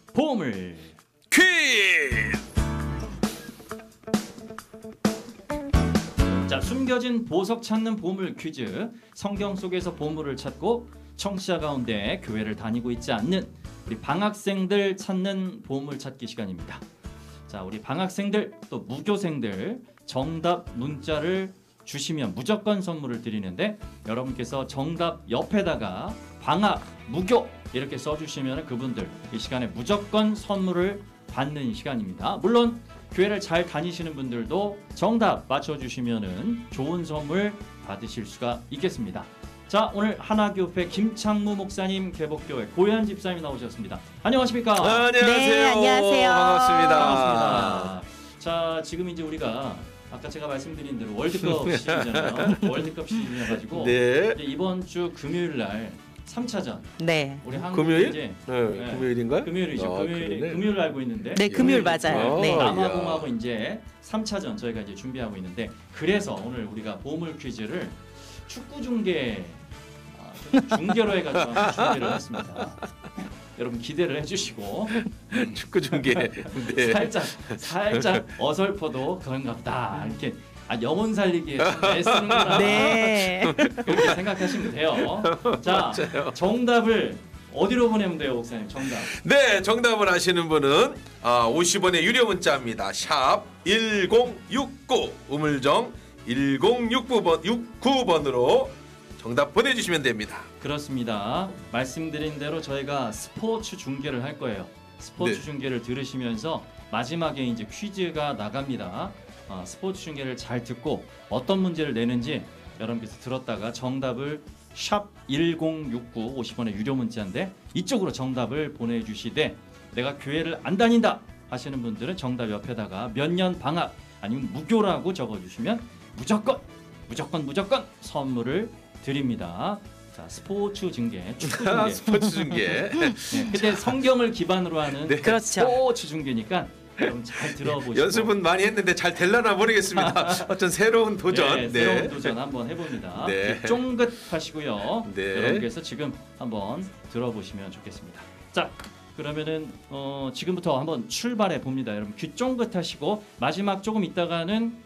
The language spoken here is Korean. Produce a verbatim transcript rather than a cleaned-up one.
보물 퀴즈. 자, 숨겨진 보석 찾는 보물 퀴즈. 성경 속에서 보물을 찾고 청취자 가운데 교회를 다니고 있지 않는 우리 방학생들 찾는 보물 찾기 시간입니다. 자, 우리 방학생들 또 무교생들 정답 문자를 주시면 무조건 선물을 드리는데, 여러분께서 정답 옆에다가 방학, 무교 이렇게 써주시면 그분들 이 시간에 무조건 선물을 받는 시간입니다. 물론 교회를 잘 다니시는 분들도 정답 맞춰주시면 좋은 선물 받으실 수가 있겠습니다. 자, 오늘 하나교회 김창무 목사님, 개복교회 고현 집사님이 나오셨습니다. 안녕하십니까? 아, 안녕하세요. 네, 안녕하세요. 반갑습니다. 반갑습니다. 자, 지금 이제 우리가 아까 제가 말씀드린 대로 월드컵 시즌이잖아요. 월드컵 시즌이어가지고 네. 이제 이번 주 금요일 날 삼 차전. 네. 우리 한국 금요일? 이제 네, 네. 금요일인가요? 금요일이죠. 아, 금요일 그러네. 금요일 알고 있는데. 네, 금요일 맞아요. 아, 네. 남아공하고 이제 삼 차전 저희가 이제 준비하고 있는데, 그래서 오늘 우리가 보물 퀴즈를 축구 중계 아, 중계로 해가지고 한번 준비를 했습니다. 여러분 기대를 해주시고 축구 중계. 네. 살짝 살짝 어설퍼도 그런가 보다 이렇게 아, 영혼 살리기에 애쓰는구나 네. 그렇게 생각하시면 돼요. 자, 맞아요. 정답을 어디로 보내면 돼요, 목사님? 정답. 네, 정답을 아시는 분은 아, 오십 원의 유료 문자입니다. 샵 일공육구 우물정 일공육구 번, 육구 번으로 정답 보내주시면 됩니다. 그렇습니다. 말씀드린 대로 저희가 스포츠 중계를 할 거예요. 스포츠 네. 중계를 들으시면서 마지막에 이제 퀴즈가 나갑니다. 어, 스포츠 중계를 잘 듣고 어떤 문제를 내는지 여러분께서 들었다가 정답을 샵 일공육구 오십 원의 유료 문자인데 이쪽으로 정답을 보내주시되, 내가 교회를 안 다닌다 하시는 분들은 정답 옆에다가 몇 년 방학 아니면 무교라고 적어주시면 무조건 무조건 무조건 선물을 드립니다. 자, 스포츠 중계, 축구 중계. 스포츠 중계. 네, 근데 성경을 기반으로 하는 네. 그렇죠. 스포츠 중계니까 여러분 잘 들어보시고 연습은 많이 했는데 잘 될라나 모르겠습니다. 어떤 새로운 도전. 네, 새로운 도전 한번 해봅니다. 네. 귀 쫑긋하시고요. 네. 여러분께서 지금 한번 들어보시면 좋겠습니다. 자, 그러면은 어, 지금부터 한번 출발해 봅니다. 여러분 귀 쫑긋하시고 마지막 조금 있다가는